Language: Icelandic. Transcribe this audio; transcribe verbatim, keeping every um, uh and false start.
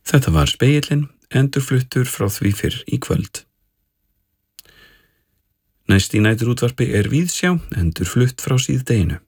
Þetta var Spegillinn, endurfluttur frá því fyrr í kvöld. Næst í næturútvarpi er Víðsjá, endurflutt frá síðdeginu.